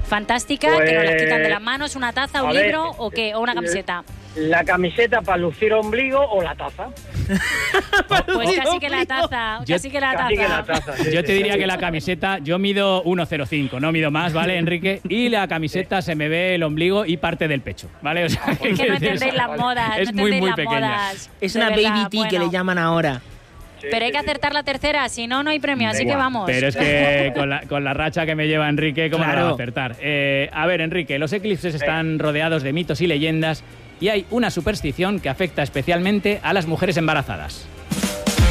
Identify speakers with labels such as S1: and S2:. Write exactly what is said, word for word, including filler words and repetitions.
S1: fantástica,
S2: Pues,
S1: que nos las quitan de las manos, una taza, un
S2: a ver,
S1: libro o qué, o una camiseta.
S2: La camiseta para lucir ombligo o la taza.
S1: Pues casi que la taza,
S3: Yo-
S1: casi que la
S2: Casi que la
S1: taza.
S2: taza. sí,
S3: Yo
S2: sí,
S3: te diría
S2: sí.
S3: que la camiseta, yo mido uno coma cero cinco, no mido más, ¿vale, Enrique? Y la camiseta se me ve el ombligo y parte del pecho, ¿vale? O sea,
S1: Es que no
S3: quiero decir,
S1: entendéis las modas,
S3: es
S1: no
S3: muy,
S1: entendéis
S3: muy
S1: las
S3: pequeña.
S1: modas.
S4: Es
S1: de
S4: una
S1: verdad,
S4: baby tea que
S1: bueno.
S4: le llaman ahora.
S2: Sí,
S1: Pero hay
S2: sí,
S1: que
S2: sí.
S1: acertar la tercera, si no, no hay premio, así
S2: Venga.
S1: que vamos.
S3: Pero es que con la, con la racha que me lleva Enrique, ¿cómo no
S4: Claro.
S3: la va a acertar? Eh, a ver, Enrique, los eclipses están rodeados de mitos y leyendas y hay una superstición que afecta especialmente a las mujeres embarazadas.